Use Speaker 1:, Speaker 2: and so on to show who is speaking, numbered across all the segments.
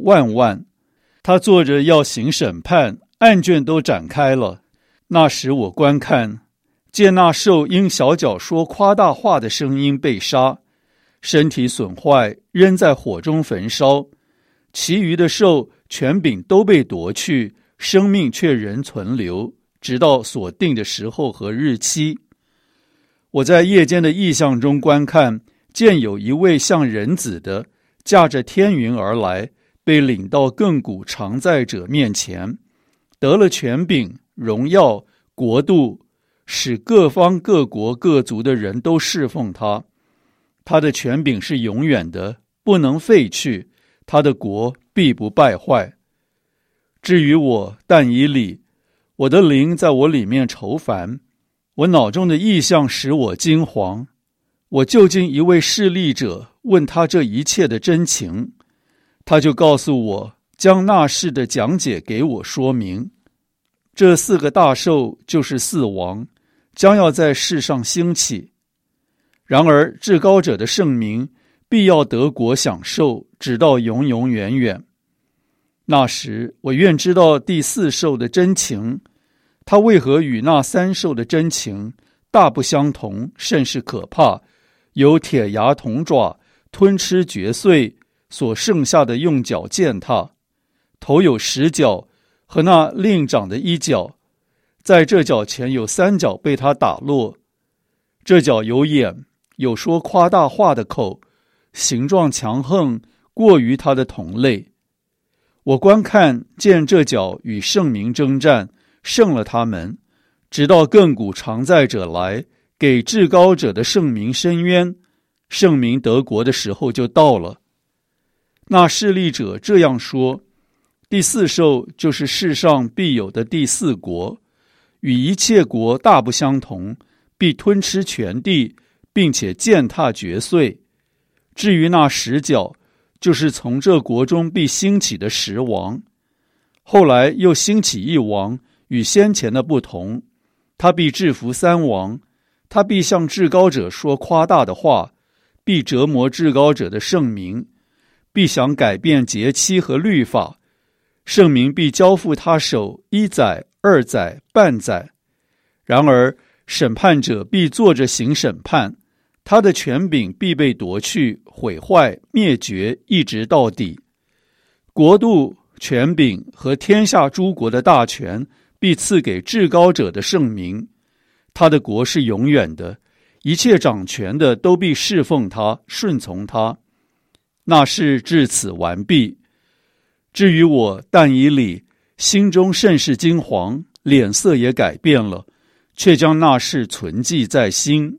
Speaker 1: 万万。他坐着要行审判，案卷都展开了。那时我观看，见那兽因小脚说夸大话的声音被杀，身体损坏，扔在火中焚烧。其余的兽权柄都被夺去，生命却仍存留，直到所定的时候和日期。我在夜间的异象中观看，见有一位像人子的，驾着天云而来，被领到亘古常在者面前，得了权柄、荣耀、国度，使各方各国各族的人都侍奉他。他的权柄是永远的，不能废去，他的国必不败坏。至于我但以理，我的灵在我里面愁烦，我脑中的意象使我惊惶。我就近一位侍立者，问他这一切的真情，他就告诉我，将那事的讲解给我说明。这4个大兽就是4王，将要在世上兴起。然而至高者的圣名必要得国享受，直到永永远远。那时我愿知道第4兽的真情，它为何与那3兽的真情大不相同，甚是可怕，有铁牙铜爪，吞吃嚼碎，所剩下的用脚践踏，头有10角，和那另长的1角，在这角前有3角被他打落。这角有眼，有说夸大话的口，形状强横，过于他的同类。我观看，见这角与圣民征战，胜了他们，直到亘古常在者来，给至高者的圣民伸冤，圣民得国的时候就到了。那侍立者这样说，第4兽就是世上必有的第4国，与一切国大不相同，必吞吃全地，并且践踏嚼碎。至于那10角，就是从这国中必兴起的10王。后来又兴起1王，与先前的不同，他必制服3王，他必向至高者说夸大的话，必折磨至高者的圣名，必想改变节期和律法，圣名必交付他手1载、2载、半载。然而审判者必坐着行审判，他的权柄必被夺去、毁坏、灭绝，一直到底。国度、权柄和天下诸国的大权必赐给至高者的圣名，他的国是永远的，一切掌权的都必侍奉他、顺从他。那事至此完毕。至于我但以理，心中甚是惊惶，脸色也改变了，却将那事存记在心。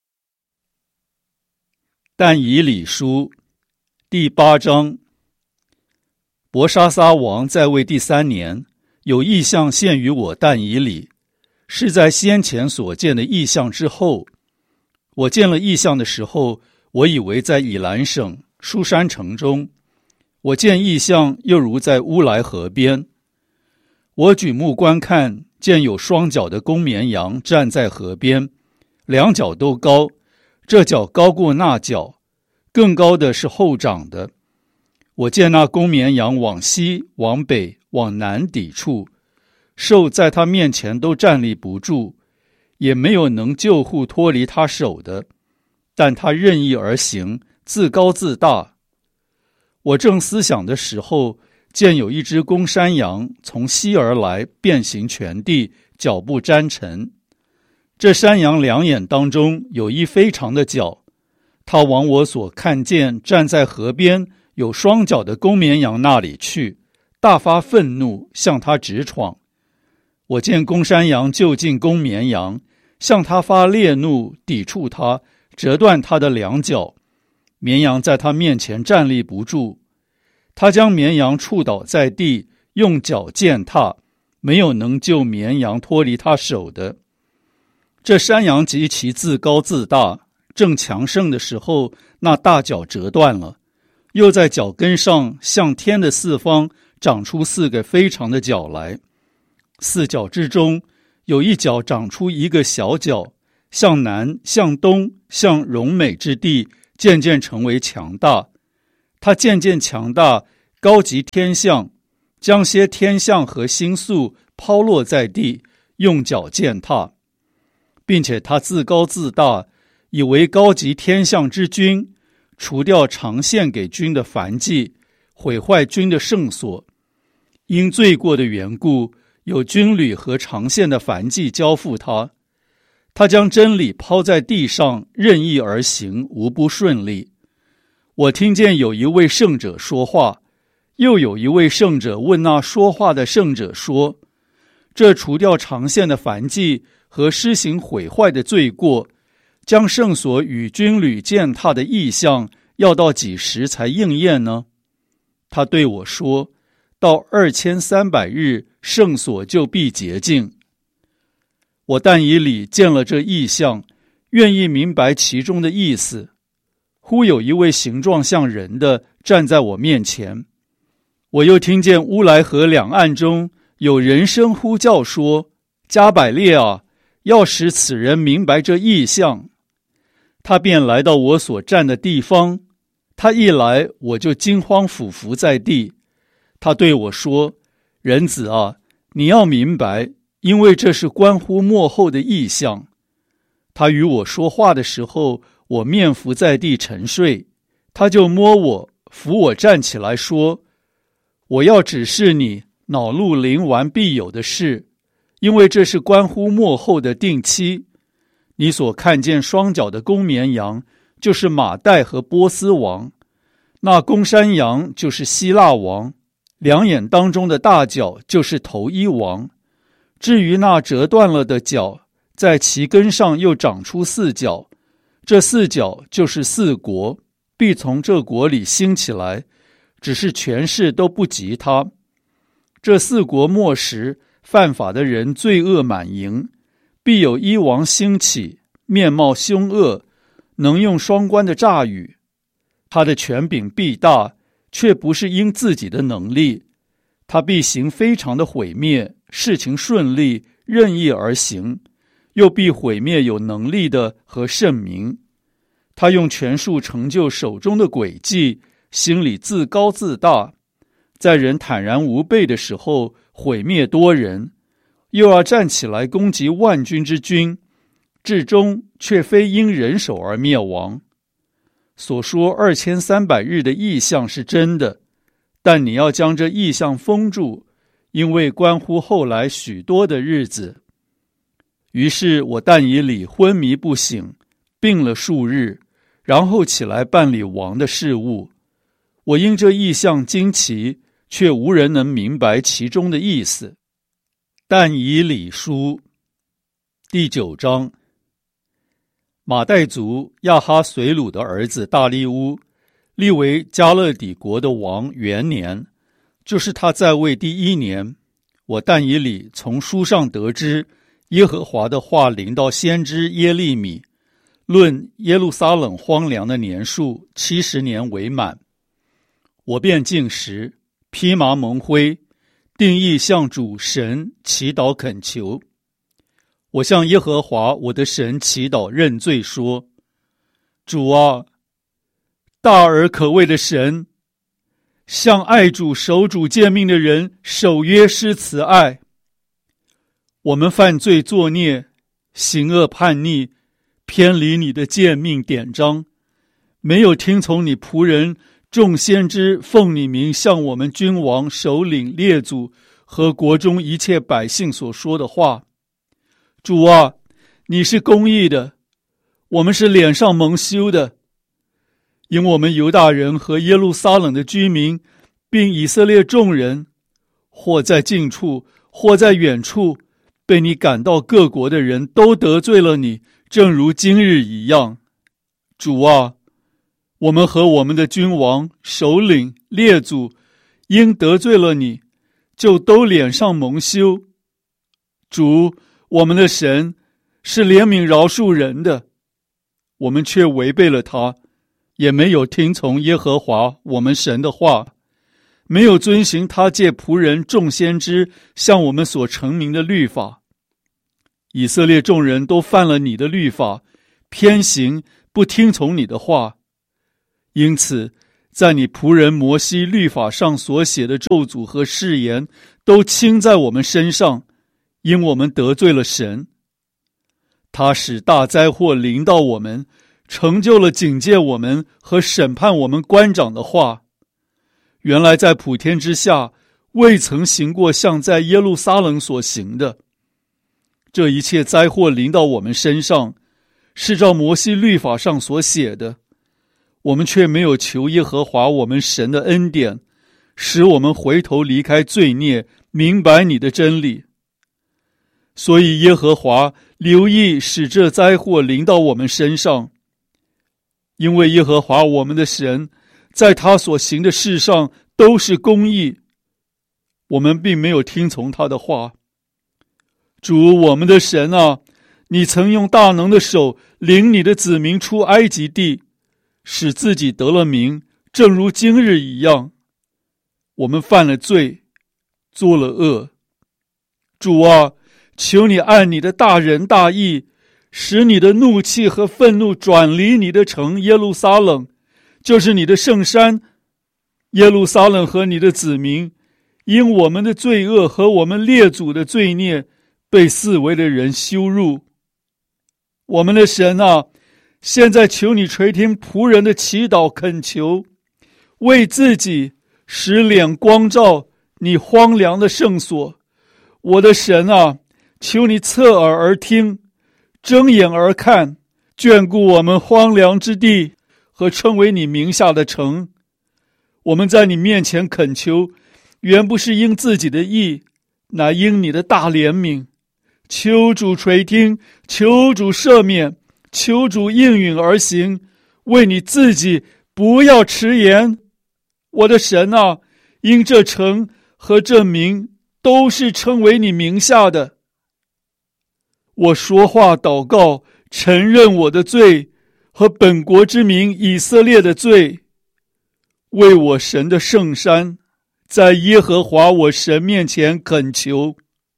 Speaker 1: 但以理书第8章。伯沙撒王在位第3年，有异象现于我但以理，是在先前所见的异象之后。我见了异象的时候，我以为在以兰省书珊城中，我见异象又如在乌来河边。我举目观看，见有双脚的公绵羊站在河边，2脚都高，这脚高过那脚，更高的是后长的。我见那公绵羊往西、往北、往南抵触，兽在他面前都站立不住，也没有能救护脱离他手的，但他任意而行，自高自大。我正思想的时候，见有一只公山羊从西而来，遍行全地，脚步沾尘。这山羊2眼当中有一非常的角，他往我所看见站在河边有双脚的公绵羊那里去，大发愤怒，向他直闯。我见公山羊就近公绵羊，向他发烈怒，抵触他，折断他的2脚。绵羊在他面前站立不住，他将绵羊触倒在地，用脚践踏，没有能救绵羊脱离他手的。这山羊极其自高自大，正强盛的时候，那大脚折断了，又在脚跟上向天的4方长出4个非常的角来。4角之中，有一角长出一个小角，向南、向东、向荣美之地，渐渐成为强大。它渐渐强大， 高级天象，将些天象和星宿抛落在地，用脚践踏，并且他自高自大，以为高级天象之君，除掉常献给君的燔祭，毁坏君的圣所。因罪过的缘故，有军旅和常献的燔祭交付他。他将真理抛在地上，任意而行，无不顺利。我听见有一位圣者说话，又有一位圣者问那说话的圣者说：这除掉常献的燔祭和施行毁坏的罪过，将圣所与军旅践踏的意象，要到几时才应验呢？他对我说：到2300日，圣所就必洁净。我但以理见了这异象，愿意明白其中的意思。忽有一位形状像人的站在我面前，我又听见乌来河两岸中有人声呼叫说：加百列啊，要使此人明白这异象。他便来到我所站的地方，他一来，我就惊慌俯伏在地。他对我说：人子啊，你要明白，因为这是关乎末后的异象。他与我说话的时候，我面伏在地沉睡，他就摸我，扶我站起来说：我要指示你恼怒临完必有的事，因为这是关乎末后的定期。你所看见双脚的公绵羊，就是马代和波斯王；那公山羊就是希腊王；两眼当中的大角就是头一王。至于那折断了的角，在其根上又长出4角，这4角就是4国，必从这国里兴起来，只是权势都不及他。这4国末时，犯法的人罪恶满盈，必有一王兴起，面貌凶恶，能用双关的诈语。他的权柄必大，却不是因自己的能力。他必行非常的毁灭，事情顺利，任意而行，又必毁灭有能力的和圣民。他用权术成就手中的诡计，心里自高自大，在人坦然无备的时候毁灭多人，又要站起来攻击万军之君，至终却非因人手而灭亡。所说2300日的异象是真的，但你要将这异象封住，因为关乎后来许多的日子。于是我但以理昏迷不醒，病了数日，然后起来办理王的事务。我因这异象惊奇，却无人能明白其中的意思。但以理书第9章。马代族亚哈随鲁的儿子大利乌，立为加勒底国的王元年，就是他在位第1年。我但以理从书上得知，耶和华的话临到先知耶利米，论耶路撒冷荒凉的年数70年为满。我便进食，披麻蒙灰，定义向主神祈祷恳求。我向耶和华我的神祈祷认罪说：主啊，大而可畏的神，向爱主守主诫命的人守约施慈爱。我们犯罪作孽，行恶叛逆，偏离你的诫命典章，没有听从你仆人众先知奉你名向我们君王首领列祖和国中一切百姓所说的话。主啊，你是公义的，我们是脸上蒙羞的，因我们犹大人和耶路撒冷的居民，并以色列众人，或在近处，或在远处，被你赶到各国的人都得罪了你，正如今日一样。主啊，我们和我们的君王、首领、列祖，因得罪了你，就都脸上蒙羞。主，我们的神是怜悯饶恕人的，我们却违背了他，也没有听从耶和华我们神的话，没有遵行他借仆人众先知向我们所成名的律法。以色列众人都犯了你的律法，偏行不听从你的话，因此在你仆人摩西律法上所写的咒诅和誓言，都倾在我们身上，因我们得罪了神。他使大灾祸临到我们，成就了警戒我们和审判我们官长的话。原来在普天之下，未曾行过像在耶路撒冷所行的。这一切灾祸临到我们身上，是照摩西律法上所写的，我们却没有求耶和华我们神的恩典，使我们回头离开罪孽，明白你的真理。所以耶和华留意使这灾祸临到我们身上，因为耶和华我们的神在他所行的事上都是公义，我们并没有听从他的话。主我们的神啊，你曾用大能的手领你的子民出埃及地，使自己得了名，正如今日一样。我们犯了罪，做了恶。主啊，求你按你的大仁大义，使你的怒气和愤怒转离你的城耶路撒冷，就是你的圣山。耶路撒冷和你的子民，因我们的罪恶和我们列祖的罪孽，被四围的人羞辱。我们的神啊，现在求你垂听仆人的祈祷恳求，为自己使脸光照你荒凉的圣所。我的神啊，求你侧耳而听，睁眼而看，眷顾我们荒凉之地和称为你名下的城。我们在你面前恳求，原不是因自己的义，乃因你的大怜悯。求主垂听，求主赦免，求主应允而行，为你自己不要迟延。我的神啊，因这城和这名都是称为你名下的。我说话祷告，承认我的罪和本国之民以色列的罪，为我神的圣山，在耶和华我神面前恳求。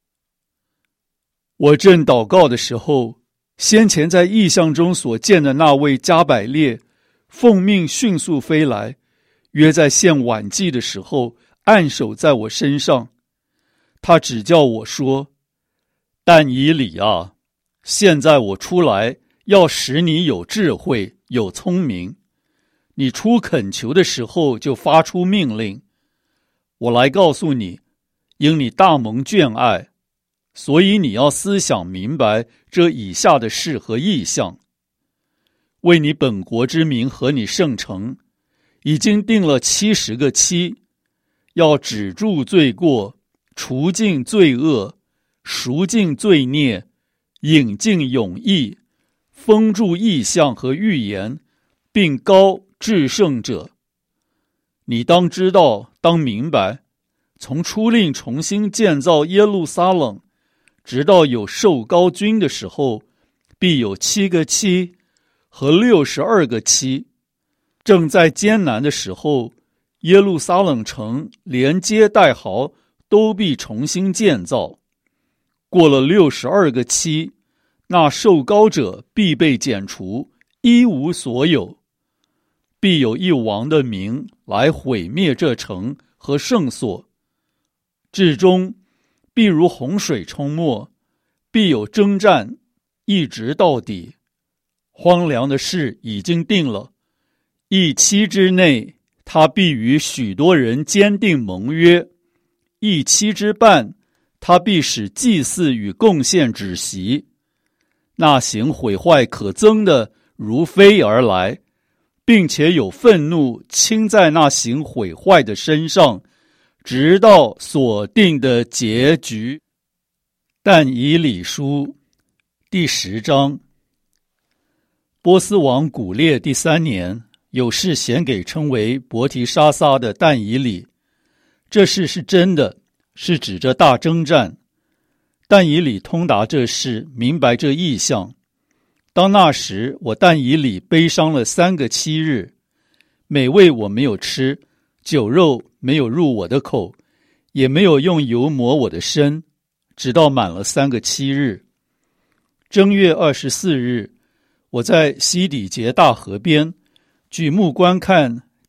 Speaker 1: 我正祷告的时候，先前在异象中所见的那位加百列奉命迅速飞来，约在献晚祭的时候按手在我身上。他只叫我说：但以理啊，现在我出来要使你有智慧有聪明，你出恳求的时候就发出命令。我来告诉你，因你大蒙眷爱，所以你要思想明白这以下的事和异象。为你本国之民和你圣城，已经定了70个期，要止住罪过，除尽罪恶，赎尽罪孽，引进永义，封住异象和预言，并高至圣者。你当知道，当明白，从初令重新建造耶路撒冷，直到有受膏君的时候，必有7个期和62个期。正在艰难的时候，耶路撒冷城连街带壕都必重新建造。过了62个期，那受膏者必被剪除，一无所有。必有一王的名来毁灭这城和圣所，至终必如洪水冲没，必有征战，一直到底。荒凉的事已经定了，1期之内，他必与许多人坚定盟约；1期之半，他必使祭祀与贡献止息。那行毁坏可憎的如飞而来，并且有愤怒倾在那行毁坏的身上，直到所定的结局。但以理书第10章。波斯王古列第3年，有事显给称为伯提沙撒的但以理。这事是真的，是指着大征战。但以理通达这事，明白这意象。当那时，我但以理悲伤了3个7日，美味我没有吃，酒肉没有入我的口，也没有用油抹我的身，直到满了3个7日。正月24日，我在西底结大河边举目观看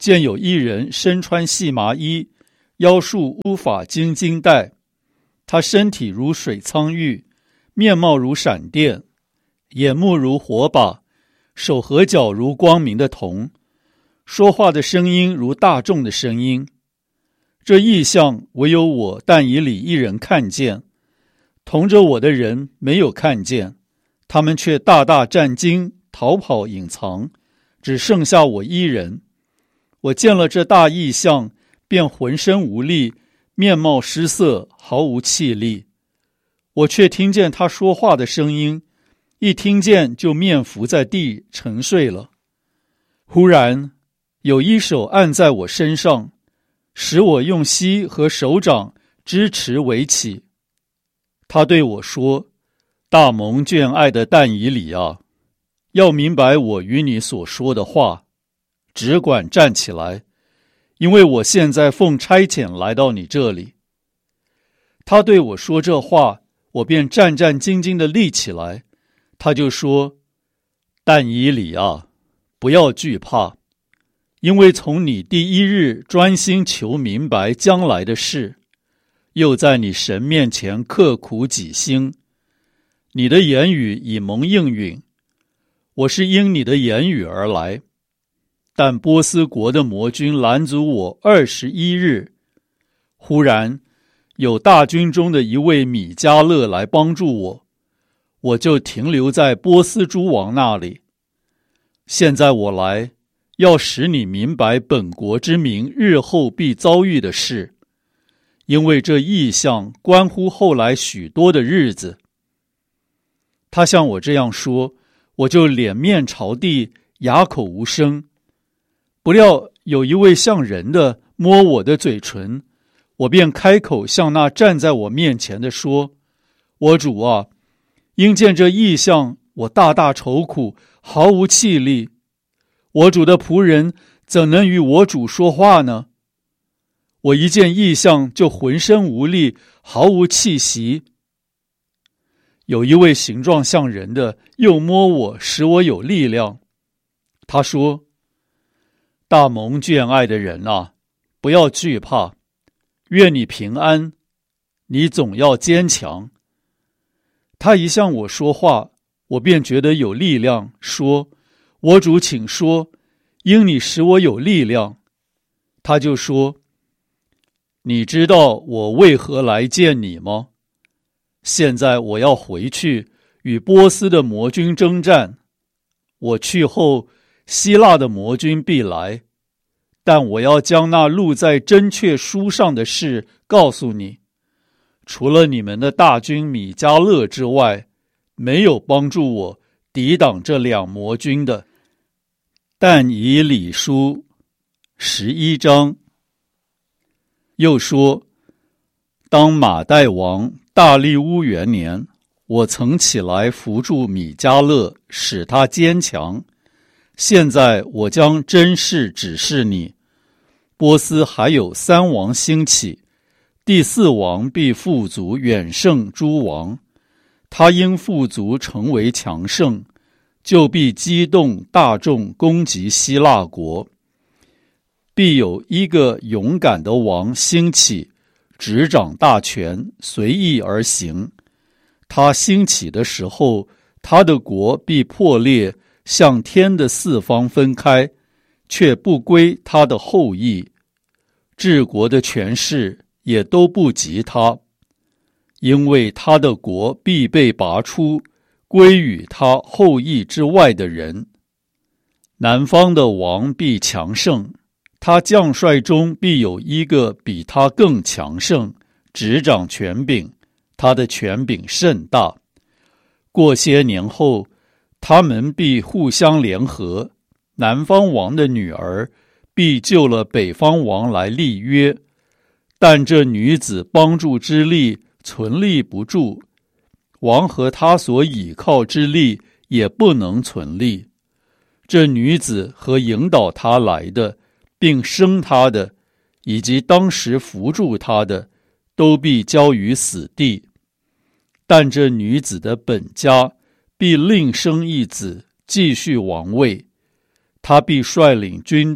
Speaker 1: 见有一人身穿细麻衣，腰束乌发金金带，他身体如水苍玉，面貌如闪电，眼目如火把，手和脚如光明的铜，说话的声音如大众的声音。这异象唯有我但以理一人看见，同着我的人没有看见，他们却大大战惊，逃跑隐藏，只剩下我一人。我见了这大异象，便浑身无力，面貌失色，毫无气力。我却听见他说话的声音，一听见就面伏在地沉睡了。忽然有一手按在我身上，使我用膝和手掌支持围起。他对我说：大蒙眷爱的但以理啊，要明白我与你所说的话，只管站起来，因为我现在奉差遣来到你这里。他对我说这话，我便战战兢兢地立起来。他就说：但以理啊，不要惧怕，因为从你第一日专心求明白将来的事，又在你神面前刻苦己心，你的言语已蒙应允。我是因你的言语而来，但波斯国的魔军拦阻我21日，忽然有大军中的一位米迦勒来帮助我，我就停留在波斯诸王那里。现在我来，要使你明白本国之民日后必遭遇的事，因为这异象关乎后来许多的日子。他向我这样说，我就脸面朝地，哑口无声。不料有一位像人的摸我的嘴唇，我便开口向那站在我面前的说：我主啊，因见这异象，我大大愁苦，毫无气力。我主的仆人怎能与我主说话呢？我一见异象就浑身无力，毫无气息。有一位形状像人的又摸我，使我有力量。他说：大蒙眷爱的人啊，不要惧怕，愿你平安，你总要坚强。他一向我说话，我便觉得有力量，说：我主请说，因你使我有力量。他就说：你知道我为何来见你吗？现在我要回去与波斯的魔军征战，我去后，希腊的魔军必来，但我要将那录在真确书上的事告诉你，除了你们的大军米迦勒之外，没有帮助我抵挡这两魔军的。但以理书11章。又说：当马代王大利乌元年，我曾起来扶助米迦勒，使他坚强。现在我将真事指示你，波斯还有3王兴起，第4王必富足远胜诸王，他因富足成为强盛，就必激动大众攻击希腊国。必有一个勇敢的王兴起，执掌大权，随意而行。他兴起的时候，他的国必破裂，向天的4方分开，却不归他的后裔。治国的权势也都不及他，因为他的国必被拔出，归于他后裔之外的人。南方的王必强盛，他将帅中必有一个比他更强盛，执掌权柄，他的权柄甚大。过些年后，他们必互相联合，南方王的女儿必救了北方王来立约，但这女子帮助之力存立不住，王和他所倚靠之力也不能存立。这女子和引导他来的，并生他的，以及当时扶助他的，都必交于死地。但这女子的本家必另生一子，继续王位。他必率领军队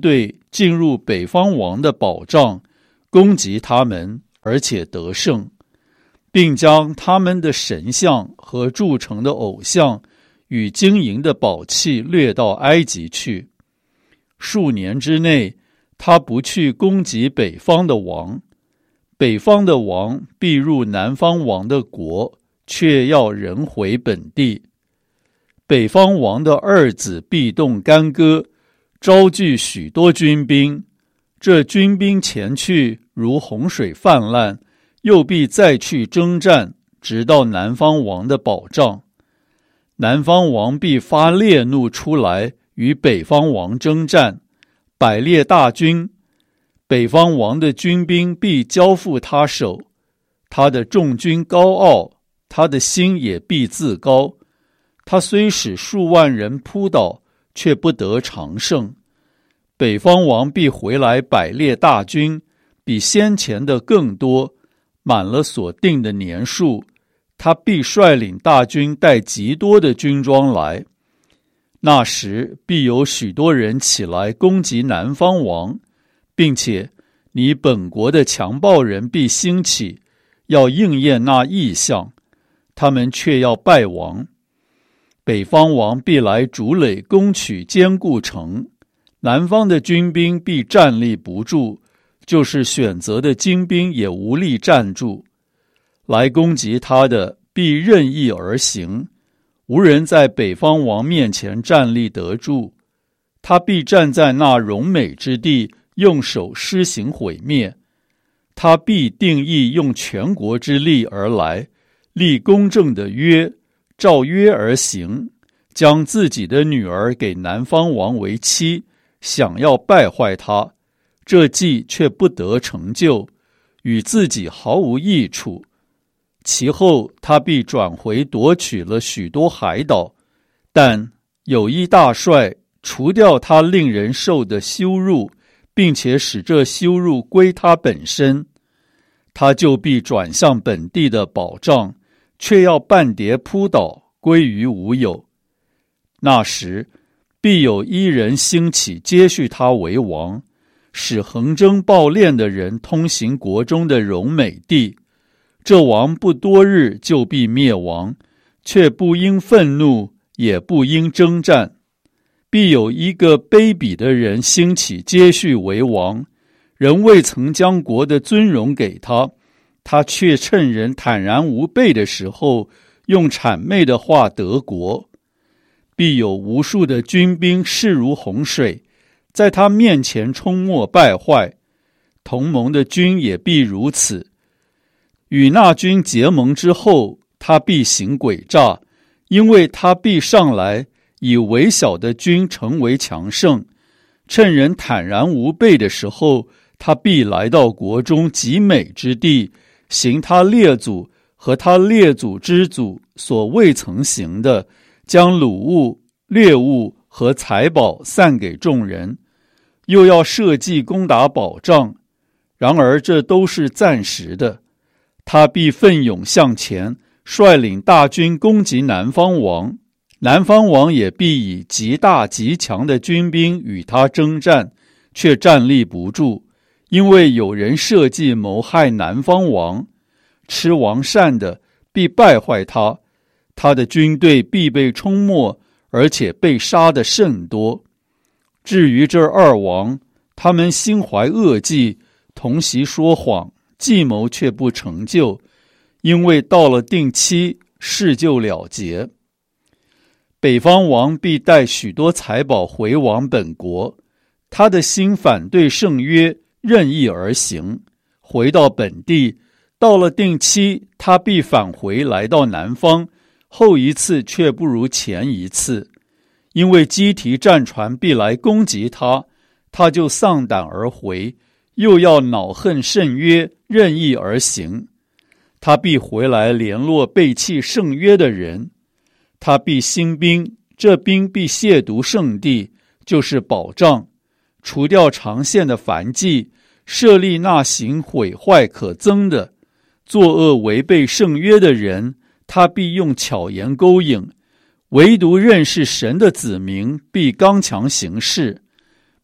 Speaker 1: 进入北方王的保障，攻击他们，而且得胜，并将他们的神像和铸成的偶像与金银的宝器掠到埃及去。数年之内，他不去攻击北方的王，北方的王必入南方王的国，却要人回本地。北方王的二子必动干戈，招聚许多军兵，这军兵前去如洪水泛滥，又必再去征战，直到南方王的保障。南方王必发烈怒出来，与北方王征战，摆列大军，北方王的军兵必交付他手。他的众军高傲，他的心也必自高。他虽使数万人扑倒，却不得长胜。北方王必回来摆列大军，比先前的更多，满了所定的年数。他必率领大军带极多的军装来。那时必有许多人起来攻击南方王，并且你本国的强暴人必兴起，要应验那异象，他们却要败亡。北方王必来筑垒攻取坚固城，南方的军兵必站立不住，就是选择的精兵也无力站住。来攻击他的必任意而行，无人在北方王面前站立得住。他必站在那荣美之地，用手施行毁灭。他必定义用全国之力而来，立公正的约，照约而行，将自己的女儿给南方王为妻，想要败坏他，这计却不得成就，与自己毫无益处。其后他必转回夺取了许多海岛，但有一大帅除掉他令人受的羞辱，并且使这羞辱归他本身，他就必转向本地的保障，却要半跌扑倒，归于无有。那时必有一人兴起接续他为王，使横征暴敛的人通行国中的荣美地。这王不多日就必灭亡，却不因愤怒，也不因征战。必有一个卑鄙的人兴起接续为王，人未曾将国的尊荣给他，他却趁人坦然无备的时候，用谄媚的话得国。必有无数的军兵势如洪水，在他面前冲没败坏，同盟的军也必如此。与那军结盟之后，他必行诡诈，因为他必上来，以微小的军成为强盛。趁人坦然无备的时候，他必来到国中极美之地，行他列祖和他列祖之祖所未曾行的，将掳物、掠物和财宝散给众人，又要设计攻打保障。然而这都是暂时的。他必奋勇向前，率领大军攻击南方王，南方王也必以极大极强的军兵与他征战，却站立不住，因为有人设计谋害南方王。吃王膳的必败坏他，他的军队必被冲没，而且被杀的甚多。至于这二王，他们心怀恶计，同席说谎，计谋却不成就，因为到了定期，事就了结。北方王必带许多财宝回往本国，他的心反对圣约，任意而行，回到本地。到了定期，他必返回来到南方，后一次却不如前一次，因为基提战船必来攻击他，他就丧胆而回，又要恼恨圣约，任意而行。他必回来联络背弃圣约的人，他必兴兵，这兵必亵渎圣地，就是保障，除掉长线的燔祭，设立那行毁坏可憎的，作恶违背圣约的人，他必用巧言勾引，唯独认识神的子民必刚强行事。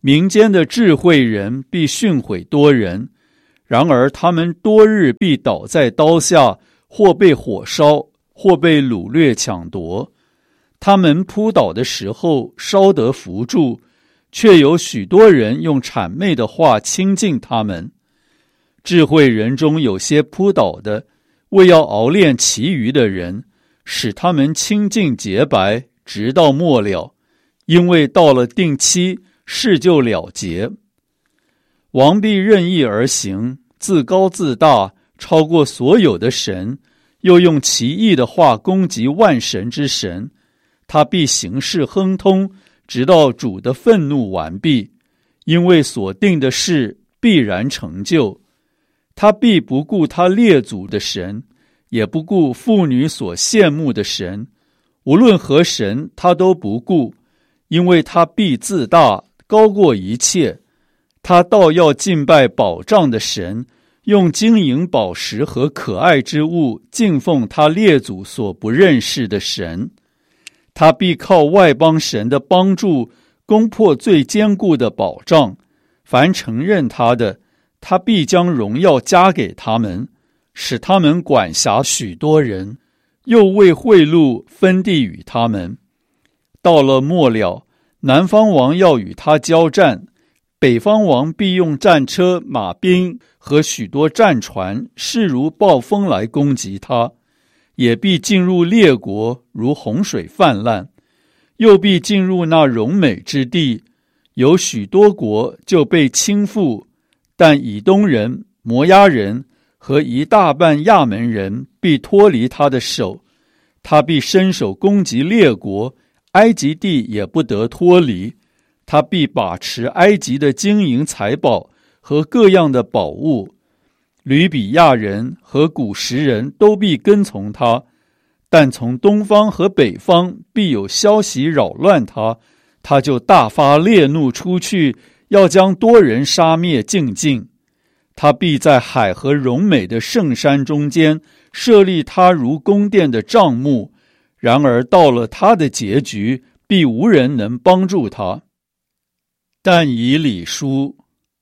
Speaker 1: 民间的智慧人必训诲多人，然而他们多日必倒在刀下，或被火烧，或被掳掠抢夺。他们扑倒的时候稍得扶助，却有许多人用谄媚的话亲近他们。智慧人中有些扑倒的，为要熬炼其余的人，使他们清净洁白，直到末了，因为到了定期，事就了结。王必任意而行，自高自大，超过所有的神，又用奇异的话攻击万神之神。他必行事亨通，直到主的愤怒完毕，因为所定的事必然成就。他必不顾他列祖的神，也不顾妇女所羡慕的神，无论何神他都不顾，因为他必自大，高过一切。他倒要敬拜宝藏的神，用金银宝石和可爱之物敬奉他列祖所不认识的神。他必靠外邦神的帮助，攻破最坚固的宝藏。凡承认他的，他必将荣耀加给他们，使他们管辖许多人，又为贿赂分地与他们。到了末了，南方王要与他交战，北方王必用战车、马兵和许多战船，势如暴风来攻击他，也必进入列国，如洪水泛滥，又必进入那荣美之地，有许多国就被倾覆，但以东人、摩押人和一大半亚门人必脱离他的手。他必伸手攻击列国，埃及地也不得脱离。他必把持埃及的金银财宝和各样的宝物，吕比亚人和古时人都必跟从他，但从东方和北方必有消息扰乱他，他就大发烈怒出去，要将多人杀灭尽尽。他必在海和荣美的圣山中间设立他如宫殿的帐幕，然而到了他的结局，必无人能帮助他。但以理书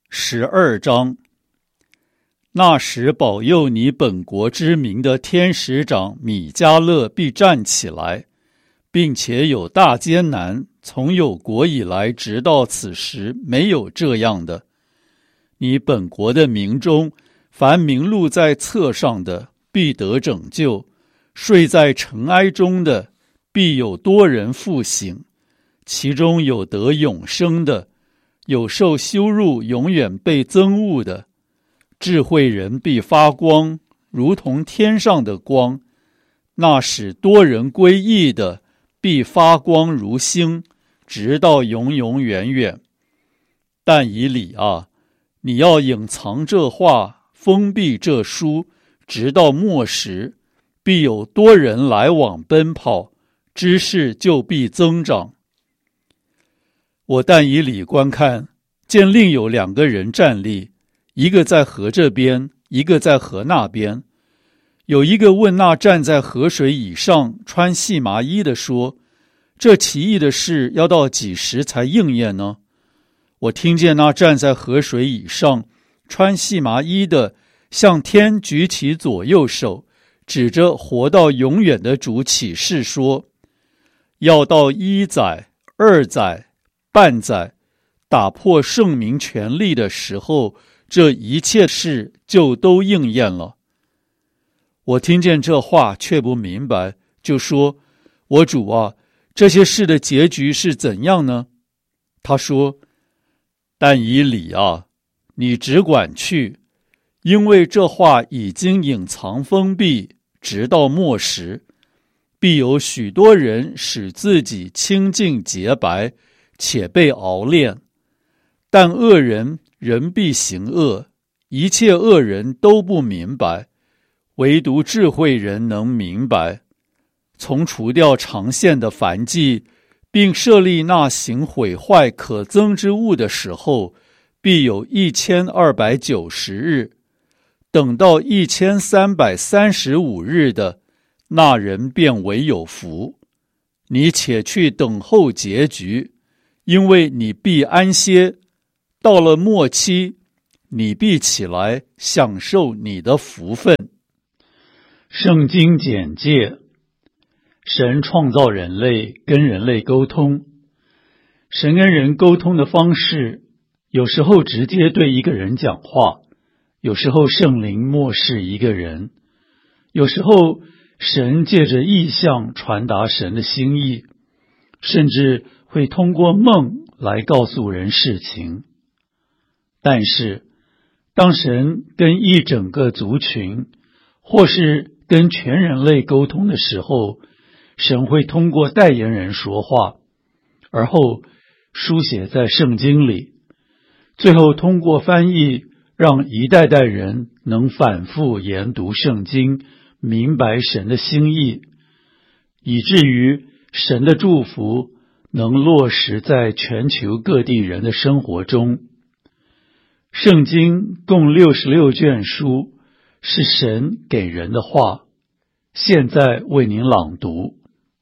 Speaker 1: 12章。那时保佑你本国之民的天使长米迦勒必站起来，并且有大艰难，从有国以来直到此时没有这样的。你本国的民中，凡名录在册上的必得拯救，睡在尘埃中的必有多人复醒，其中有得永生的，有受羞辱永远被憎恶的。智慧人必发光，如同天上的光，那使多人归义的必发光如星，直到永永远远。但以理啊，你要隐藏这话，封闭这书，直到末时，必有多人来往奔跑，知识就必增长。我但以理观看，见另有2个人站立，一个在河这边，一个在河那边。有一个问那站在河水以上穿细麻衣的说，这奇异的事要到几时才应验呢？我听见那站在河水以上穿细麻衣的向天举起左右手，指着活到永远的主起誓说，要到1载、2载、半载，打破圣民权力的时候，这一切事就都应验了。我听见这话却不明白，就说，我主啊，这些事的结局是怎样呢？他说，但以理啊，你只管去，因为这话已经隐藏封闭，直到末时，必有许多人使自己清净洁白，且被熬炼。但恶人人必行恶，一切恶人都不明白，唯独智慧人能明白。从除掉长线的燔祭，并设立那行毁坏可憎之物的时候，必有1290日。等到1335日的，那人便为有福。你且去等候结局，因为你必安歇， 到了末期，你必起来享受你的福分。圣经简介：神创造人类，跟人类沟通。神跟人沟通的方式，有时候直接对一个人讲话，有时候圣灵默示一个人，有时候神借着异象传达神的心意，甚至会通过梦来告诉人事情。但是当神跟一整个族群或是跟全人类沟通的时候，神会通过代言人说话，而后书写在圣经里，最后通过翻译让一代代人能反复研读圣经，明白神的心意，以至于神的祝福能落实在全球各地人的生活中。圣经共66卷书，是神给人的话，现在为您朗读。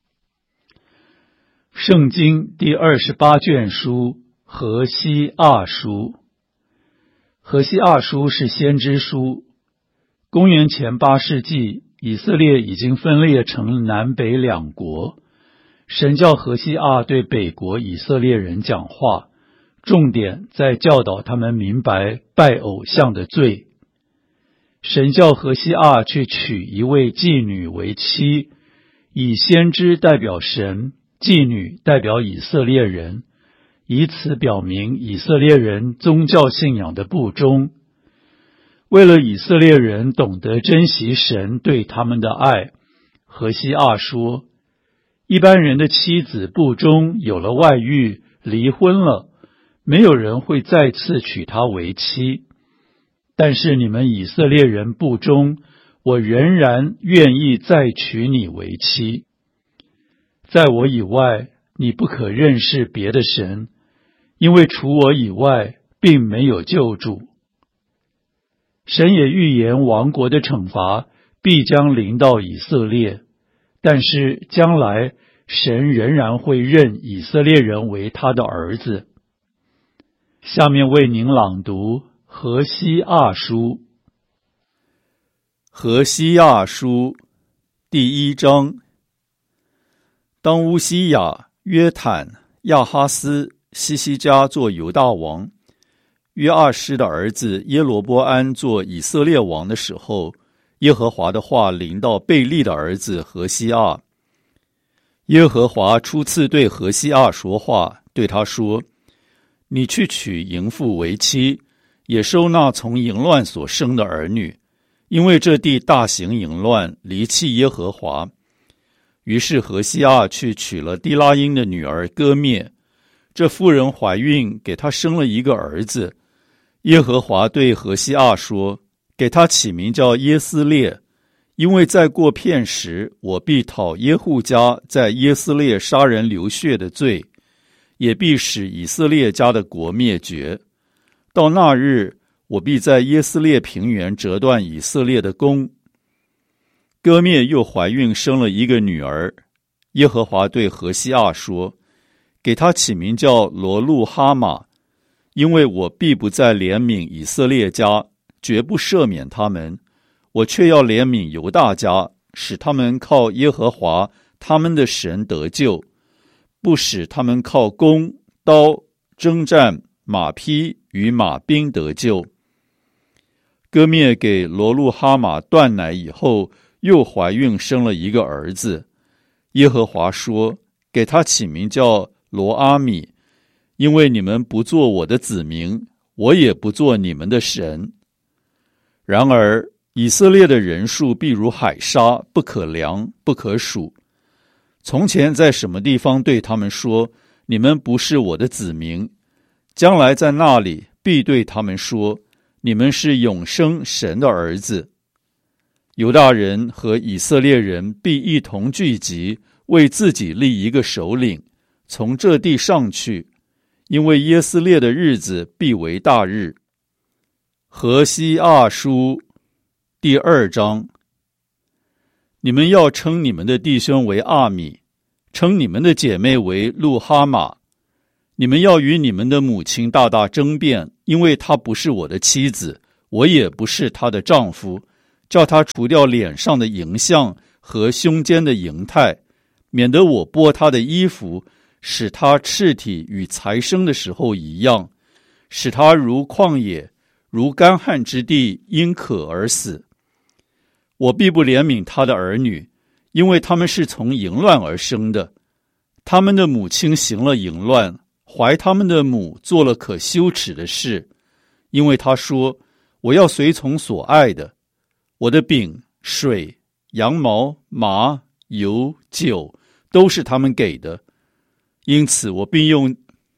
Speaker 1: 圣经第28卷书，何西阿书。何西阿书是先知书。公元前8世纪，以色列已经分裂成南北两国。神叫何西阿对北国以色列人讲话，重点在教导他们明白拜偶像的罪。神叫何西阿去娶一位妓女为妻，以先知代表神，妓女代表以色列人，以此表明以色列人宗教信仰的不忠。为了以色列人懂得珍惜神对他们的爱，何西阿说，一般人的妻子不忠，有了外遇，离婚了，没有人会再次娶她为妻。但是你们以色列人不忠，我仍然愿意再娶你为妻。在我以外，你不可认识别的神，因为除我以外，并没有救主。神也预言亡国的惩罚必将临到以色列，但是将来神仍然会认以色列人为他的儿子。下面为您朗读何西阿书。何西阿书第1章。当乌西雅、约坦、亚哈斯、西西家做犹大王，约阿施的儿子耶罗波安做以色列王的时候，耶和华的话临到贝利的儿子何西阿。耶和华初次对何西阿说话，对他说，你去娶淫妇为妻，也收纳从淫乱所生的儿女，因为这地大行淫乱，离弃耶和华。于是何西阿去娶了低拉因的女儿歌灭，这妇人怀孕，给他生了一个儿子。耶和华对何西阿说，给他起名叫耶斯列，因为再过片时，我必讨耶户家在耶斯列杀人流血的罪，也必使以色列家的国灭绝。到那日，我必在耶斯列平原折断以色列的弓。歌灭又怀孕生了一个女儿，耶和华对何西阿说，给他起名叫罗路哈玛，因为我必不再怜悯以色列家，绝不赦免他们，我却要怜悯犹大家，使他们靠耶和华他们的神得救，不使他们靠弓、刀、征战、马匹与马兵得救。歌灭给罗路哈玛断奶以后，又怀孕生了一个儿子。耶和华说，给他起名叫罗阿米，因为你们不做我的子民，我也不做你们的神。然而以色列的人数必如海沙，不可量，不可数。从前在什么地方对他们说，你们不是我的子民，将来在那里必对他们说，你们是永生神的儿子。犹大人和以色列人必一同聚集，为自己立一个首领，从这地上去，因为耶斯列的日子必为大日。何西阿书第2章。你们要称你们的弟兄为阿米，称你们的姐妹为路哈玛。 你们要与你们的母亲大大争辩，因为她不是我的妻子，我也不是她的丈夫，叫她除掉脸上的淫相和胸间的淫态，免得我剥她的衣服，使她赤体与才生的时候一样，使她如旷野，如干旱之地，因渴而死。我必不怜悯他的儿女，因为他们是从淫乱而生的。他们的母亲行了淫乱，怀他们的母做了可羞耻的事，因为他说：我要随从所爱的，我的饼、水、羊毛、麻、油、酒都是他们给的，因此我必用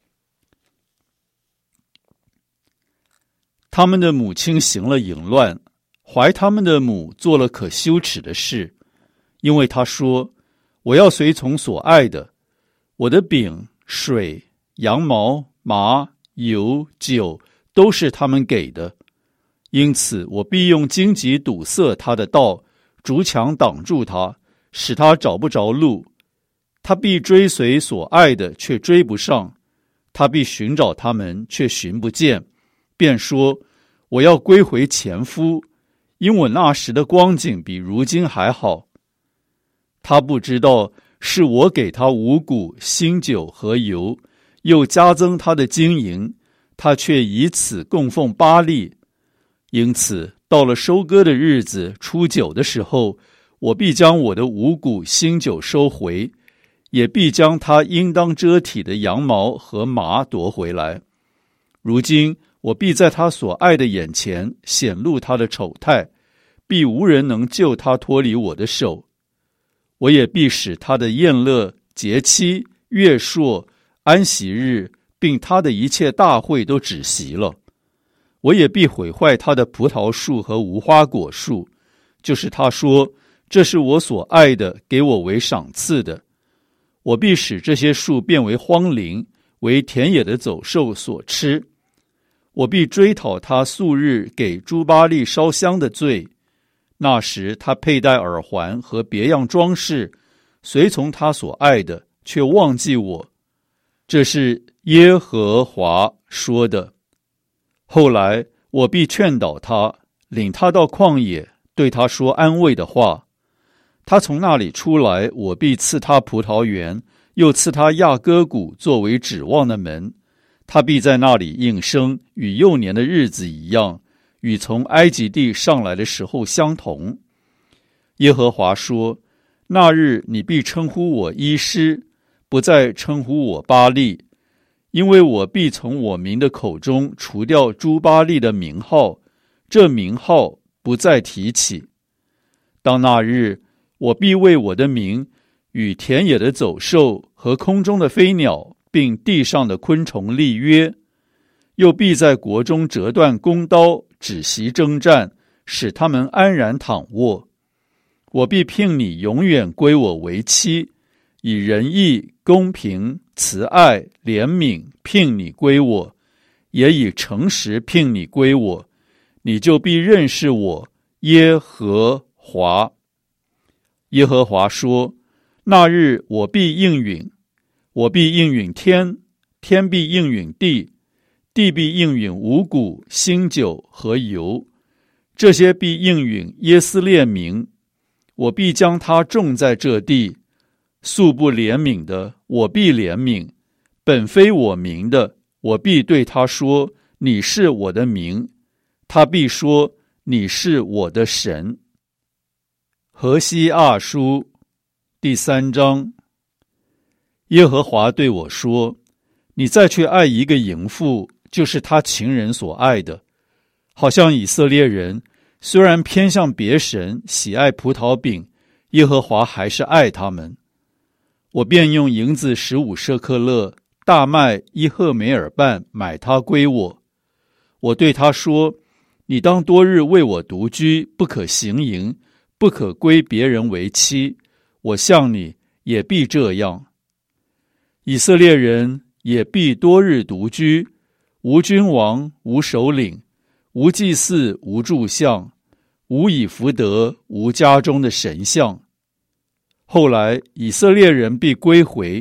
Speaker 1: 他们的母亲行了淫乱，怀他们的母做了可羞耻的事，因为他说：我要随从所爱的，我的饼、水、羊毛、麻、油、酒都是他们给的，因此我必用荆棘堵塞他的道，竹墙挡住他，使他找不着路。他必追随所爱的，却追不上；他必寻找他们，却寻不见，便说：我要归回前夫，因我那时的光景比如今还好。他不知道是我给他五谷、新酒和油，又加增他的金银，他却以此供奉巴力。因此到了收割的日子，初九的时候，我必将我的五谷、新酒收回，也必将他应当遮体的羊毛和麻夺回来。如今我必在他所爱的眼前显露他的丑态，必无人能救他脱离我的手。我也必使他的宴乐、节期、月朔、安息日，并他的一切大会都止息了。我也必毁坏他的葡萄树和无花果树，就是他说：这是我所爱的，给我为赏赐的。我必使这些树变为荒林，为田野的走兽所吃。我必追讨他素日给诸巴力烧香的罪。那时他佩戴耳环和别样装饰，随从他所爱的，却忘记我。这是耶和华说的。后来我必劝导他，领他到旷野，对他说安慰的话。他从那里出来，我必赐他葡萄园，又赐他亚割谷作为指望的门。他必在那里应生，与幼年的日子一样，与从埃及地上来的时候相同。耶和华说：那日你必称呼我伊施，不再称呼我巴力，因为我必从我民的口中除掉诸巴力的名号，这名号不再提起。当那日，我必为我的名与田野的走兽和空中的飞鸟，并地上的昆虫立约，又必在国中折断弓刀，止息征战，使他们安然躺卧。我必聘你永远归我为妻，以仁义、公平、慈爱、怜悯聘你归我，也以诚实聘你归我，你就必认识我耶和华。耶和华说：那日我必应允，我必应允天，天必应允地，地必应允五谷、新酒和油，这些必应允耶斯列民。我必将他种在这地，素不怜悯的，我必怜悯；本非我民的，我必对他说：你是我的民。他必说：你是我的神。何西阿书第3章。耶和华对我说：你再去爱一个淫妇，就是他情人所爱的，好像以色列人虽然偏向别神，喜爱葡萄饼，耶和华还是爱他们。我便用银子15舍克勒，大麦1赫梅尔半买他归我。我对他说：你当多日为我独居，不可行淫，不可归别人为妻。我向你也必这样。以色列人也必多日独居，无君王，无首领，无祭祀，无柱像，无以弗得，无家中的神像。后来以色列人必归回，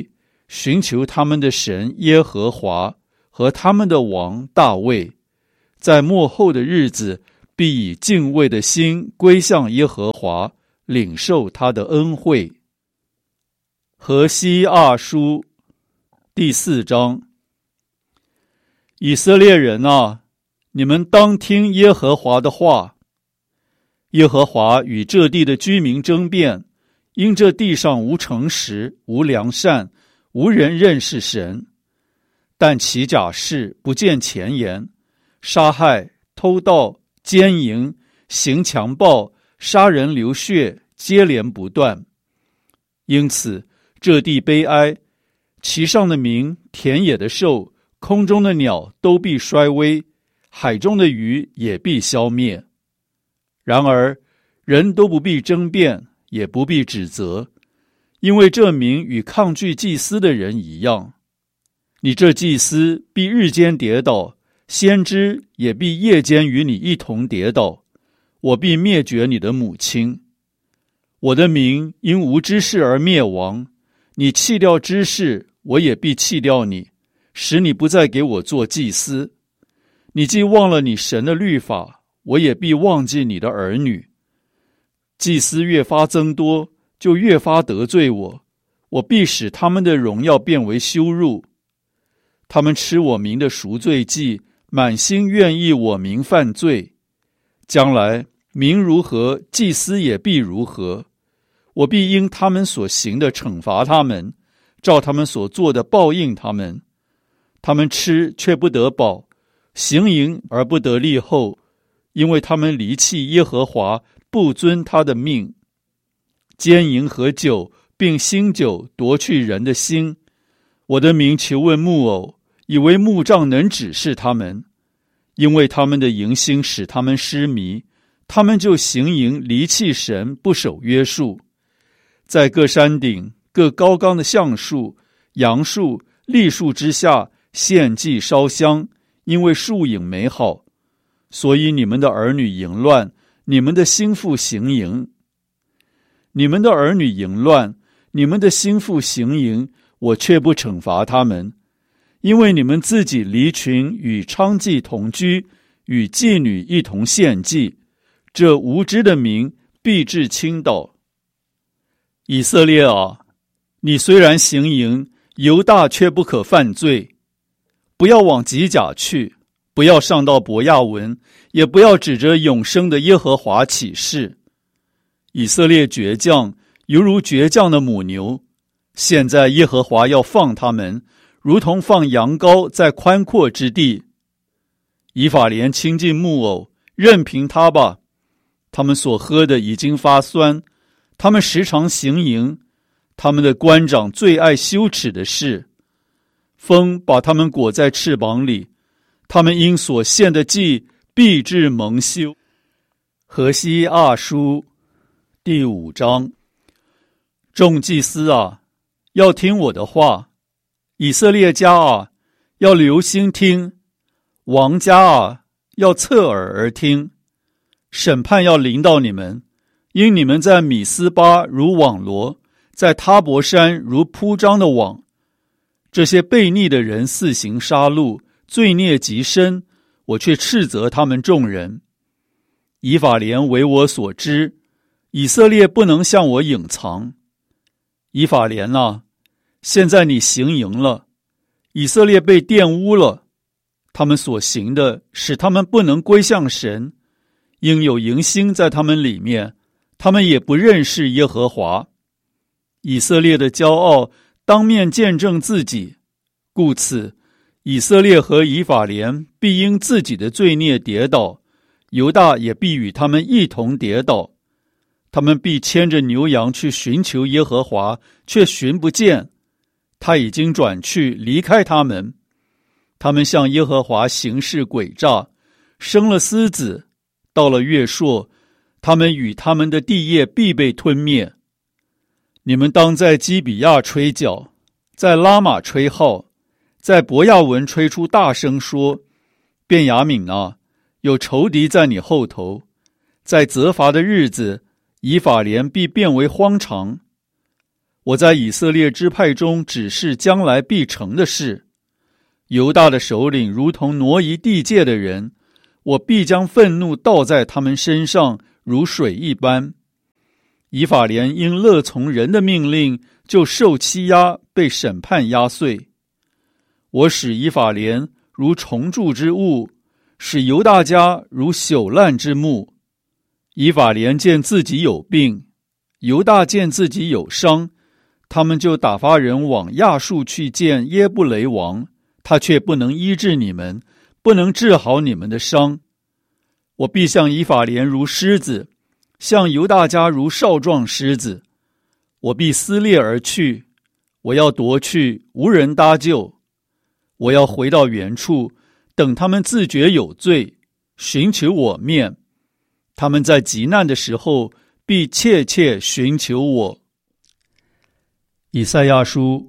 Speaker 1: 寻求他们的神耶和华和他们的王大卫，在末后的日子必以敬畏的心归向耶和华，领受他的恩惠。何西阿书第4章。以色列人啊，你们当听耶和华的话。耶和华与这地的居民争辩，因这地上无诚实，无良善，无人认识神。但起假誓，不见前言，杀害、偷盗、奸淫、行强暴、杀人流血，接连不断。因此这地悲哀，其上的民、田野的兽、空中的鸟都必衰微，海中的鱼也必消灭。然而人都不必争辩，也不必指责，因为这民与抗拒祭司的人一样。你这祭司必日间跌倒，先知也必夜间与你一同跌倒，我必灭绝你的母亲。我的民因无知识而灭亡，你弃掉知识，我也必弃掉你，使你不再给我做祭司。你既忘了你神的律法，我也必忘记你的儿女。祭司越发增多，就越发得罪我，我必使他们的荣耀变为羞辱。他们吃我民的赎罪祭，满心愿意我民犯罪。将来民如何，祭司也必如何。我必因他们所行的惩罚他们，照他们所做的报应他们。他们吃却不得饱，行淫而不得利后，因为他们离弃耶和华，不遵他的命。奸淫和酒并新酒夺去人的心。我的民求问木偶，以为木杖能指示他们，因为他们的淫心使他们失迷，他们就行淫，离弃神，不守约束。在各山顶、各高冈的橡树、杨树、栗树之下献祭烧香，因为树影美好。所以你们的儿女淫乱，你们的心腹行淫。你们的儿女淫乱，你们的心腹行淫，我却不惩罚他们，因为你们自己离群，与娼妓同居，与妓女一同献祭，这无知的民必至倾倒。以色列啊，你虽然行淫，犹大却不可犯罪。不要往吉甲去，不要上到伯亚文，也不要指着永生的耶和华起誓。以色列倔强，犹如倔强的母牛。现在耶和华要放他们，如同放羊羔在宽阔之地。以法莲亲近木偶，任凭他吧。他们所喝的已经发酸，他们时常行淫，他们的官长最爱羞耻的事。风把他们裹在翅膀里，他们因所献的祭必致蒙羞。何西阿书第5章。众祭司啊，要听我的话；以色列家啊，要留心听；王家啊，要侧耳而听。审判要临到你们，因你们在米斯巴如网罗，在他伯山如铺张的网。这些悖逆的人肆行杀戮，罪孽极深，我却斥责他们众人。以法莲为我所知，以色列不能向我隐藏。以法莲啊，现在你行淫了，以色列被玷污了，他们所行的使他们不能归向神，因有淫心在他们里面，他们也不认识耶和华。以色列的骄傲当面见证自己，故此以色列和以法莲必因自己的罪孽跌倒，犹大也必与他们一同跌倒。他们必牵着牛羊去寻求耶和华，却寻不见，他已经转去离开他们。他们向耶和华行事诡诈，生了私子，到了月朔，他们与他们的地业必被吞灭。你们当在基比亚吹角，在拉玛吹号，在伯亚文吹出大声说：便雅悯啊，有仇敌在你后头。在责罚的日子，以法莲必变为荒场。 我在以色列支派中指示将来必成的事。犹大的首领如同挪移地界的人，我必将愤怒倒在他们身上，如水一般。以法莲因乐从人的命令，就受欺压，被审判压碎。我使以法莲如虫蛀之物，使犹大家如朽烂之木。以法莲见自己有病，犹大见自己有伤，他们就打发人往亚述去见耶布雷王，他却不能医治你们，不能治好你们的伤。我必向以法莲如狮子，向犹大家如少壮狮子。我必撕裂而去，我要夺去，无人搭救。我要回到原处，等他们自觉有罪，寻求我面。他们在极难的时候，必切切寻求我。以赛亚书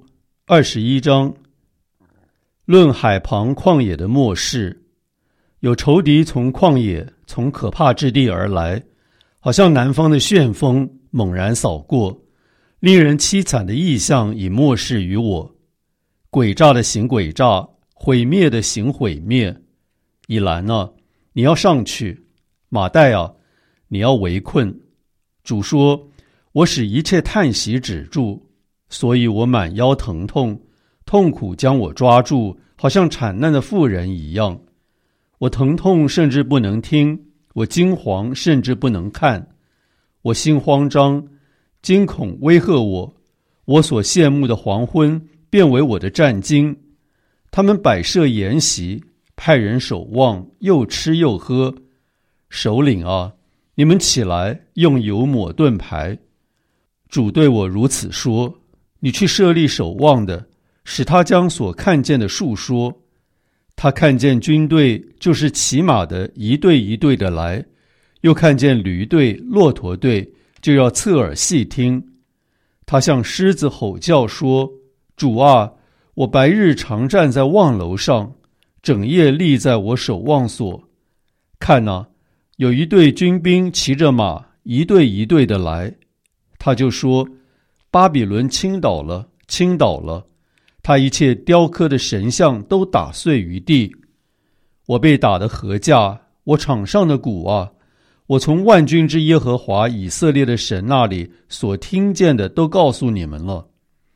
Speaker 1: 21章，论海旁旷野的末世。有仇敌从旷野，从可怕之地而来，好像南方的旋风猛然扫过，令人凄惨的异象已漠视于我。诡诈的行诡诈，毁灭的行毁灭。以兰啊，你要上去；马代啊，你要围困。主说，我使一切叹息止住，所以我满腰疼痛，痛苦将我抓住，好像产难的妇人一样。我疼痛甚至不能听，我惊惶甚至不能看。我心慌张，惊恐威吓我。我所羡慕的黄昏变为我的战惊。他们摆设筵席，派人守望，又吃又喝。首领啊，你们起来，用油抹盾牌。主对我如此说，你去设立守望的，使他将所看见的述说。他看见军队，就是骑马的一队一队的来，又看见驴队、骆驼队，就要侧耳细听。他向狮子吼叫说，主啊，我白日常站在望楼上，整夜立在我守望所。看哪，有一队军兵骑着马，一队一队的来。他就说，巴比伦倾倒了，倾倒了，他一切雕刻的神像都打碎于地。我被打得何价，我场上的鼓啊，我从万军之耶和华以色列的神那里所听见的都告诉你们了。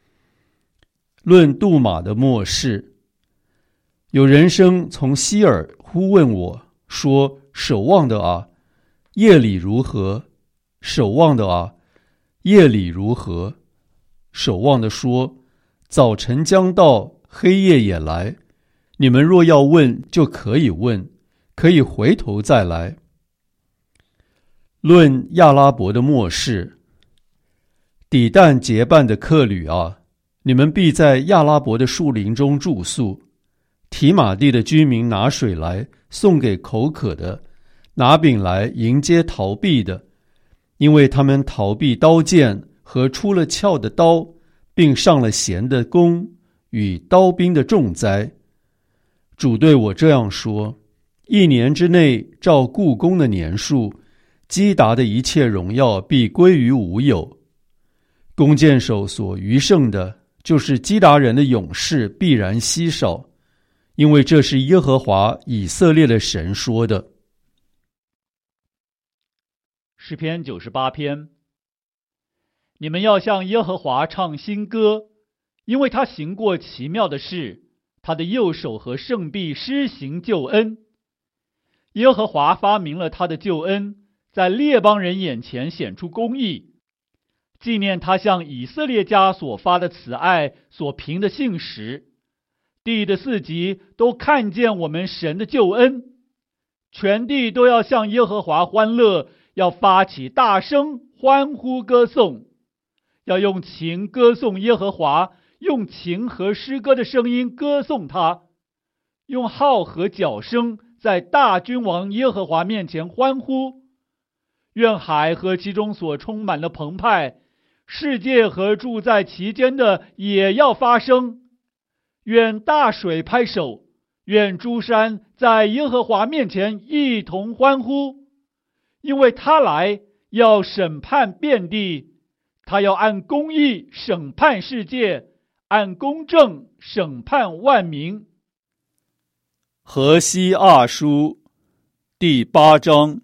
Speaker 1: 论杜马的末世。有人声从西尔呼问我说，守望的啊，夜里如何？守望的啊，夜里如何？守望的说，早晨将到，黑夜也来。你们若要问，就可以问，可以回头再来。论亚拉伯的末世。底但结伴的客旅啊，你们必在亚拉伯的树林中住宿。提马地的居民拿水来送给口渴的，拿饼来迎接逃避的，因为他们逃避刀剑和出了鞘的刀，并上了弦的弓与刀兵的重灾。主对我这样说，一年之内照故宫的年数，基达的一切荣耀必归于无有。弓箭手所余剩的，就是基达人的勇士必然稀少，因为这是耶和华以色列的神说的。
Speaker 2: 诗篇98篇。你们要向耶和华唱新歌，因为他行过奇妙的事，他的右手和圣臂施行救恩。耶和华发明了他的救恩，在列邦人眼前显出公义，纪念他向以色列家所发的慈爱，所凭的信实。地的四极都看见我们神的救恩，全地都要向耶和华欢乐，要发起大声欢呼歌颂，要用琴歌颂耶和华，用琴和诗歌的声音歌颂他，用号和角声在大君王耶和华面前欢呼。愿海和其中所充满的澎湃，世界和住在其间的也要发声。愿大水拍手，愿诸山在耶和华面前一同欢呼，因为他来要审判遍地， 他要按公义审判世界，按公正审判万民。
Speaker 1: 何西阿书第8章。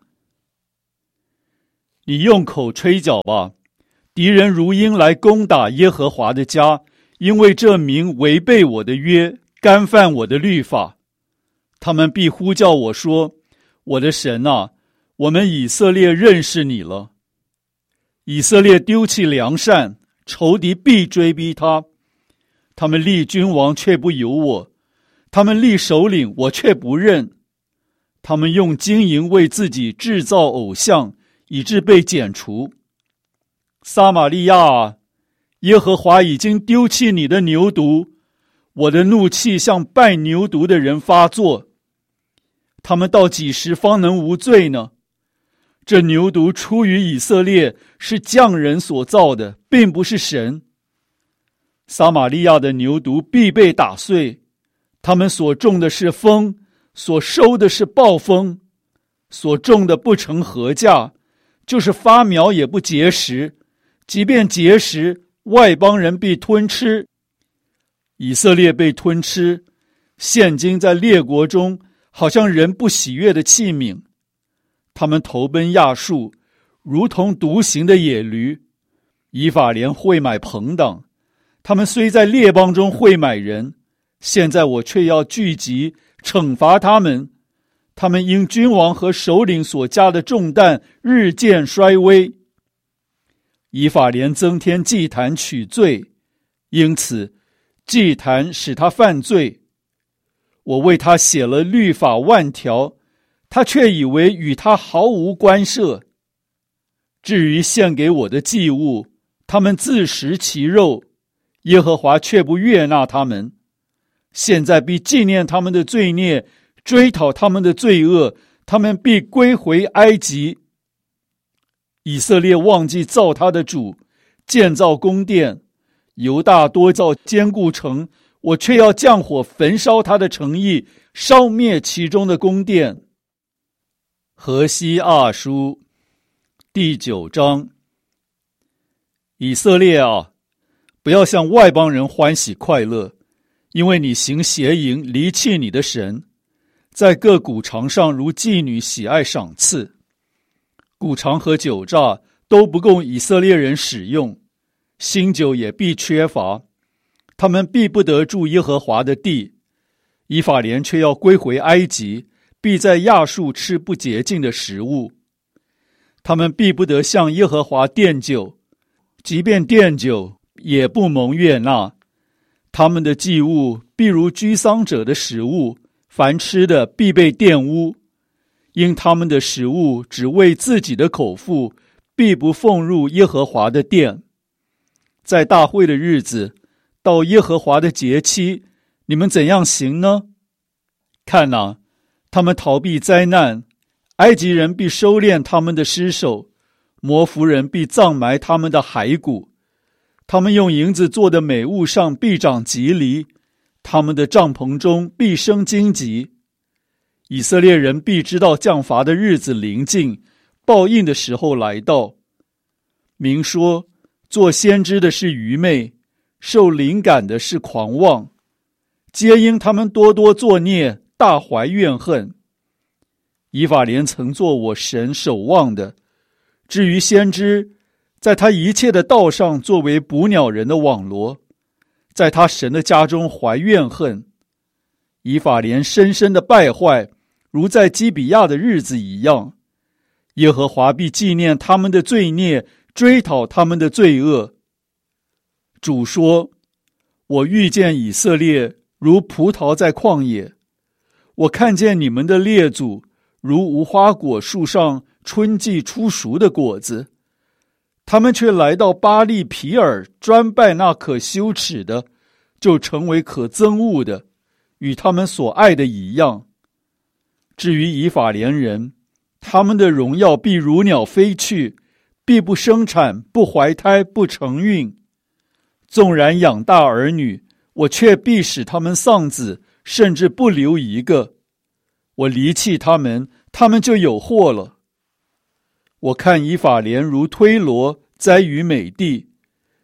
Speaker 1: 你用口吹角吧，敌人如鹰来攻打耶和华的家，因为这民违背我的约，干犯我的律法。他们必呼叫我说，我的神啊，我们以色列认识你了。以色列丢弃良善，仇敌必追逼他。他们立君王却不由我，他们立首领我却不认。他们用金银为自己制造偶像，以致被剪除。撒玛利亚啊，耶和华已经丢弃你的牛犊，我的怒气向拜牛犊的人发作。他们到几时方能无罪呢？这牛犊出于以色列，是匠人所造的，并不是神。撒玛利亚的牛犊必被打碎，他们所种的是风，所收的是暴风，所种的不成禾稼，就是发苗也不结实，即便结实，外邦人必吞吃。以色列被吞吃，现今在列国中，好像人不喜悦的器皿。他们投奔亚述，如同独行的野驴。以法莲会买朋党，他们虽在列邦中会买人，现在我却要聚集惩罚他们。他们因君王和首领所加的重担日渐衰微。以法莲增添祭坛取罪，因此祭坛使他犯罪。我为他写了律法万条，他却以为与他毫无关涉。至于献给我的祭物，他们自食其肉，耶和华却不悦纳他们。现在必纪念他们的罪孽，追讨他们的罪恶，他们必归回埃及。以色列忘记造他的主，建造宫殿，犹大多造坚固城，我却要降火焚烧他的城邑，烧灭其中的宫殿。何西阿书第9章。以色列啊，不要向外邦人欢喜快乐，因为你行邪淫，离弃你的神，在各谷场上如妓女喜爱赏赐。谷场和酒榨都不供以色列人使用，新酒也必缺乏，他们必不得住耶和华的地。以法莲却要归回埃及，必在亚述吃不洁净的食物。他们必不得向耶和华奠酒，即便奠酒，也不蒙悦纳。他们的祭物必如居丧者的食物，凡吃的必被玷污。因他们的食物只为自己的口腹，必不奉入耶和华的殿。在大会的日子，到耶和华的节期，你们怎样行呢？看哪，他们逃避灾难，埃及人必收敛他们的尸首，摩弗人必葬埋他们的骸骨。他们用银子做的美物上必长棘藜，他们的帐篷中必生荆棘。以色列人必知道降罚的日子临近，报应的时候来到。明说，做先知的是愚昧，受灵感的是狂妄，皆因他们多多作孽，大怀怨恨。以法莲曾做我神守望的，至于先知，在他一切的道上作为捕鸟人的网罗，在他神的家中怀怨恨。以法莲深深的败坏，如在基比亚的日子一样。耶和华必纪念他们的罪孽，追讨他们的罪恶。主说，我遇见以色列如葡萄在旷野，我看见你们的列祖如无花果树上春季初熟的果子。他们却来到巴利皮尔，专拜那可羞耻的，就成为可憎恶的，与他们所爱的一样。至于以法莲人，他们的荣耀必如鸟飞去，必不生产，不怀胎，不成孕。纵然养大儿女，我却必使他们丧子，甚至不留一个。我离弃他们，他们就有祸了。我看以法莲如推罗，栽于美地，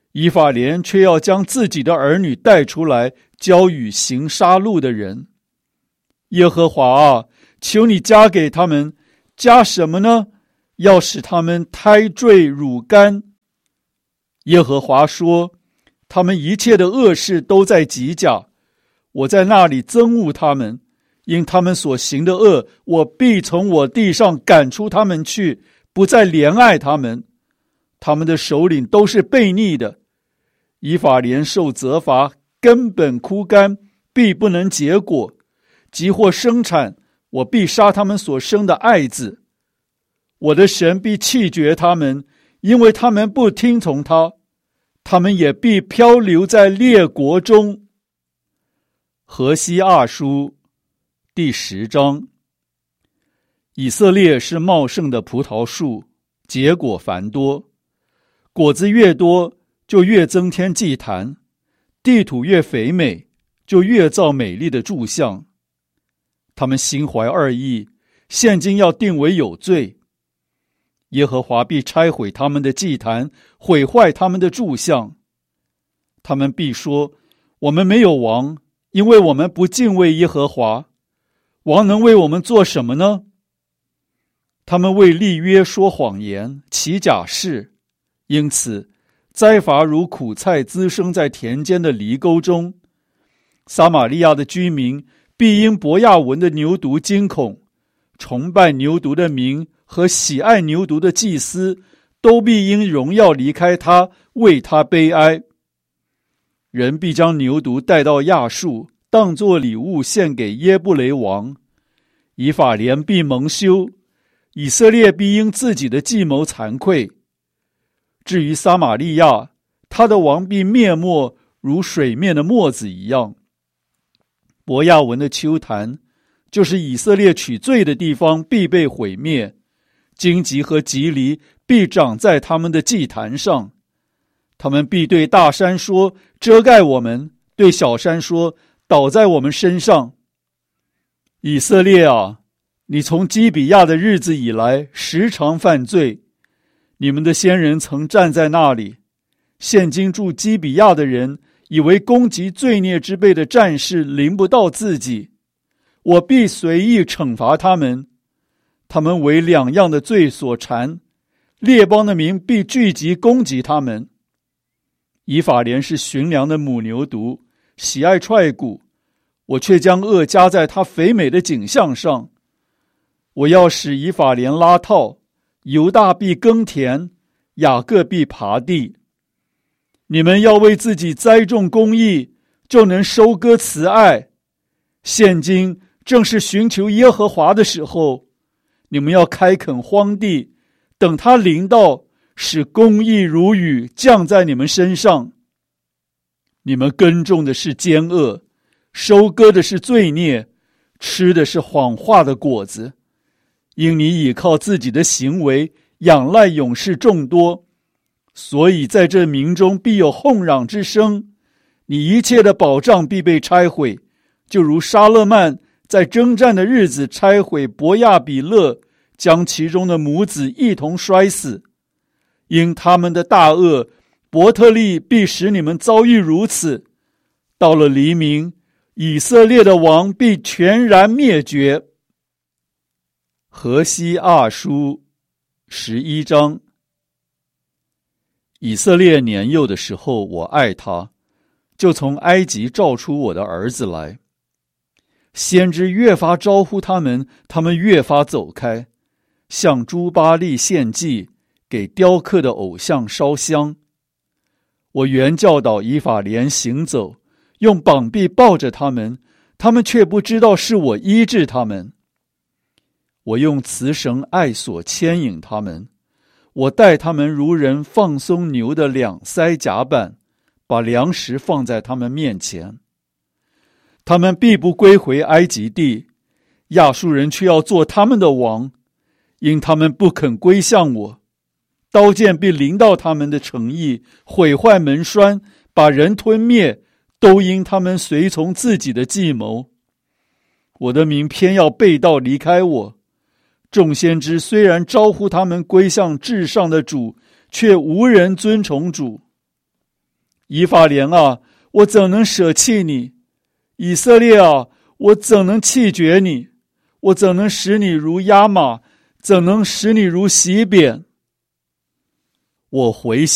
Speaker 1: 以法莲却要将自己的儿女带出来，交与行杀戮的人。耶和华啊，求你加给他们，加什么呢？要使他们胎坠乳干。耶和华说，他们一切的恶事都在吉甲，我在那里憎恶他们，因他们所行的恶，我必从我地上赶出他们去，不再怜爱他们。他们的首领都是悖逆的。以法莲受责罚，根本枯干，必不能结果。即或生产，我必杀他们所生的爱子。我的神必弃绝他们，因为他们不听从他，他们也必漂流在列国中。何西阿书第10章。以色列是茂盛的葡萄树，结果繁多，果子越多，就越增添祭坛，地土越肥美，就越造美丽的柱像。他们心怀二意，现今要定为有罪。耶和华必拆毁他们的祭坛，毁坏他们的柱像。他们必说，我们没有王，因为我们不敬畏耶和华。王能为我们做什么呢？他们为立约说谎言，起假誓，因此灾罚如苦菜滋生在田间的犁沟中。撒玛利亚的居民必因伯亚文的牛犊惊恐，崇拜牛犊的民和喜爱牛犊的祭司都必因荣耀离开他，为他悲哀。人必将牛犊带到亚述，当作礼物献给耶布雷王。以法莲必蒙羞，以色列必因自己的计谋惭愧。至于撒玛利亚，他的王必灭没，如水面的沫子一样。伯亚文的丘坛，就是以色列取罪的地方，必被毁灭。荆棘和棘藜必长在他们的祭坛上。他们必对大山说，遮盖我们；对小山说，倒在我们身上。以色列啊，你从基比亚的日子以来，时常犯罪。你们的先人曾站在那里，现今住基比亚的人以为攻击罪孽之辈的战士临不到自己，我必随意惩罚他们。他们为两样的罪所缠，列邦的民必聚集攻击他们。以法莲是驯良的母牛犊，喜爱踹骨，我却将恶加在他肥美的颈项上。我要使以法莲拉套，犹大必耕田，雅各必耙地。你们要为自己栽种公义，就能收割慈爱。现今正是寻求耶和华的时候，你们要开垦荒地，等他临到，使公义如雨降在你们身上。你们耕种的是奸恶，收割的是罪孽，吃的是谎话的果子。因你倚靠自己的行为，仰赖勇士众多，所以在这民中必有哄嚷之声。你一切的保障必被拆毁，就如沙勒曼在征战的日子拆毁伯亚比勒，将其中的母子一同摔死。因他们的大恶，伯特利必使你们遭遇如此。到了黎明，以色列的王必全然灭绝。何西阿书11章。以色列年幼的时候，我爱他，就从埃及召出我的儿子来。先知越发招呼他们，他们越发走开，向诸巴力献祭，给雕刻的偶像烧香。我原教导以法莲行走，用膀臂抱着他们，他们却不知道是我医治他们。我用慈绳爱索牵引他们，我待他们如人放松牛的两腮甲板，把粮食放在他们面前。他们必不归回埃及地，亚述人却要做他们的王，因他们不肯归向我。刀剑必临到他们的城邑，毁坏门栓，把人吞灭，都因他们随从自己的计谋。我的民偏要背道离开我。众先知虽然招呼他们归向至上的主，却无人尊崇主。 以法莲啊，我怎能舍弃你？以色列啊，我怎能弃绝你？我怎能使你如压马？怎能使你如洗扁？我回